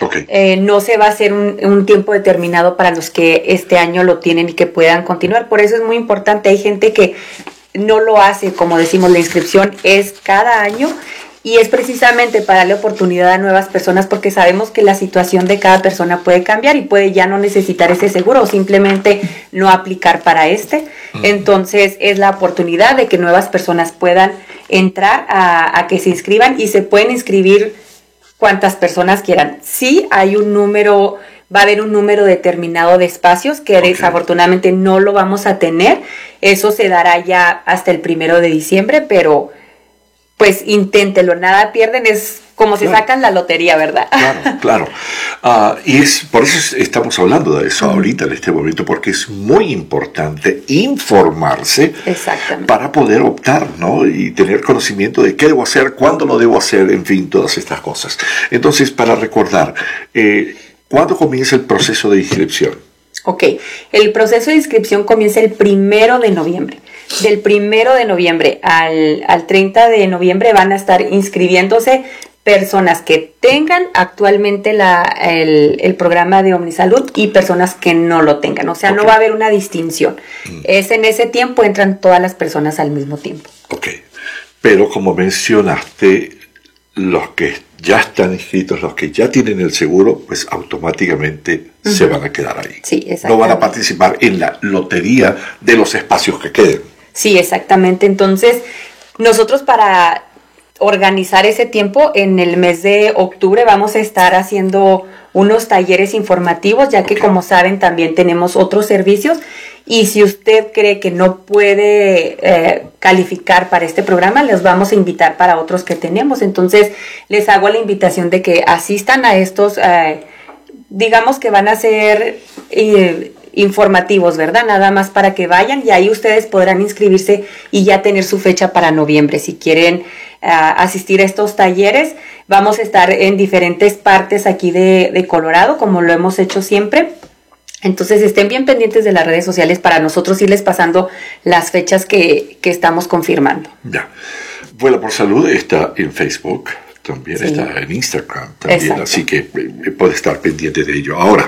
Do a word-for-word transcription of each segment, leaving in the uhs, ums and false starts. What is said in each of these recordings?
Okay. Eh, no se va a hacer un, un tiempo determinado para los que este año lo tienen y que puedan continuar. Por eso es muy importante. Hay gente que no lo hace, como decimos, la inscripción es cada año y es precisamente para darle oportunidad a nuevas personas porque sabemos que la situación de cada persona puede cambiar y puede ya no necesitar ese seguro o simplemente no aplicar para este. Uh-huh. Entonces es la oportunidad de que nuevas personas puedan entrar a, a que se inscriban y se pueden inscribir cuantas personas quieran. Sí hay un número, va a haber un número determinado de espacios que okay. desafortunadamente no lo vamos a tener. Eso se dará ya hasta el primero de diciembre, pero pues inténtelo, nada pierden, es como si claro. sacan la lotería, ¿verdad? Claro, claro. Uh, y es por eso estamos hablando de eso uh-huh. ahorita, en este momento, porque es muy importante informarse para poder optar, ¿no? Y tener conocimiento de qué debo hacer, cuándo lo debo hacer, en fin, todas estas cosas. Entonces, para recordar, eh, ¿cuándo comienza el proceso de inscripción? Ok, el proceso de inscripción comienza el primero de noviembre. Del primero de noviembre al, al treinta de noviembre van a estar inscribiéndose personas que tengan actualmente la, el, el programa de Omnisalud y personas que no lo tengan. O sea, okay. no va a haber una distinción. Mm. Es en ese tiempo entran todas las personas al mismo tiempo. Ok, pero como mencionaste, los que ya están inscritos, los que ya tienen el seguro, pues automáticamente uh-huh. se van a quedar ahí. Sí, no van a participar en la lotería de los espacios que queden. Sí, exactamente. Entonces, nosotros para organizar ese tiempo, en el mes de octubre vamos a estar haciendo unos talleres informativos, ya que okay. como saben también tenemos otros servicios y si usted cree que no puede eh, calificar para este programa, les vamos a invitar para otros que tenemos. Entonces, les hago la invitación de que asistan a estos, eh, digamos que van a ser eh, informativos, ¿verdad? Nada más para que vayan y ahí ustedes podrán inscribirse y ya tener su fecha para noviembre. Si quieren uh, asistir a estos talleres, vamos a estar en diferentes partes aquí de, de Colorado, como lo hemos hecho siempre. Entonces estén bien pendientes de las redes sociales para nosotros irles pasando las fechas que, que estamos confirmando. Ya. Vuela por Salud está en Facebook, también sí. está en Instagram, también, exacto. así que puede estar pendiente de ello. Ahora,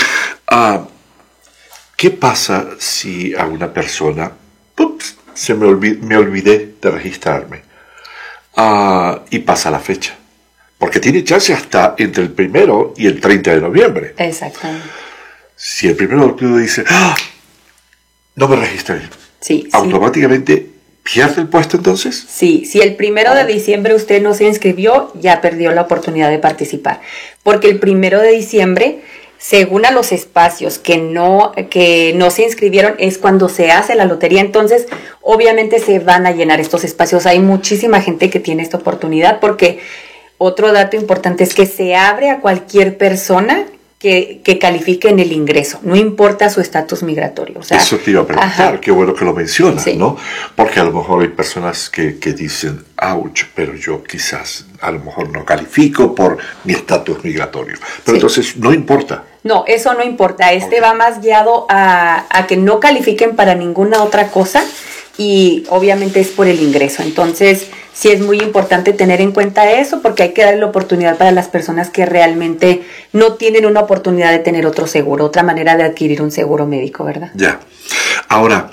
uh, ¿qué pasa si a una persona, ups, se me, olvid, me olvidé de registrarme uh, y pasa la fecha? Porque tiene chance hasta entre el primero y el treinta de noviembre. Exactamente. Si el primero de octubre dice, ¡ah! No me registré. Sí, automáticamente sí. ¿pierde el puesto entonces? Sí, si el primero de diciembre usted no se inscribió, ya perdió la oportunidad de participar. Porque el primero de diciembre, según a los espacios que no, que no se inscribieron, es cuando se hace la lotería. Entonces, obviamente se van a llenar estos espacios. Hay muchísima gente que tiene esta oportunidad porque otro dato importante es que se abre a cualquier persona Que, que califique en el ingreso, no importa su estatus migratorio. O sea, eso te iba a preguntar, ajá. qué bueno que lo mencionas, sí. ¿no? Porque a lo mejor hay personas que, que dicen, ouch, pero yo quizás a lo mejor no califico por mi estatus migratorio. Pero sí. entonces no importa. No, eso no importa. Este okay. va más guiado a, a que no califiquen para ninguna otra cosa y obviamente es por el ingreso. Entonces, sí es muy importante tener en cuenta eso porque hay que darle la oportunidad para las personas que realmente no tienen una oportunidad de tener otro seguro, otra manera de adquirir un seguro médico, ¿verdad? Ya. Ahora,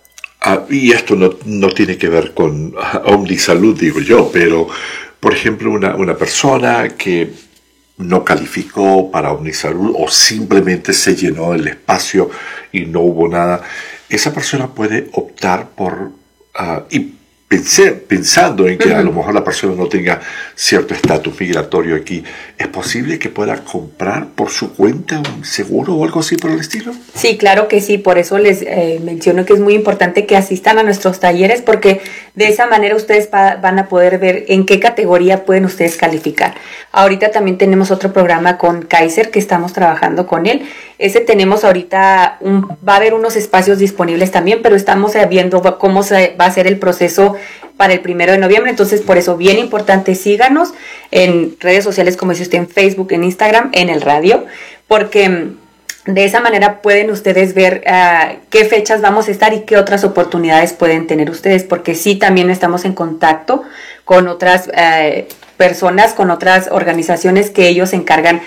uh, y esto no, no tiene que ver con uh, Omnisalud, digo yo, pero, por ejemplo, una, una persona que no calificó para Omnisalud o simplemente se llenó el espacio y no hubo nada, esa persona puede optar por... Uh, y Pensé, pensando en que uh-huh. a lo mejor la persona no tenga cierto estatus migratorio aquí, ¿es posible que pueda comprar por su cuenta un seguro o algo así por el estilo? Sí, claro que sí, por eso les eh, menciono que es muy importante que asistan a nuestros talleres porque de esa manera ustedes pa- van a poder ver en qué categoría pueden ustedes calificar. Ahorita también tenemos otro programa con Kaiser que estamos trabajando con él. Ese tenemos ahorita, un, va a haber unos espacios disponibles también, pero estamos viendo cómo se va a ser el proceso para el primero de noviembre, entonces por eso bien importante, síganos en redes sociales como dice usted, en Facebook, en Instagram, en el radio, porque de esa manera pueden ustedes ver uh, qué fechas vamos a estar y qué otras oportunidades pueden tener ustedes, porque sí también estamos en contacto con otras uh, personas, con otras organizaciones que ellos se encargan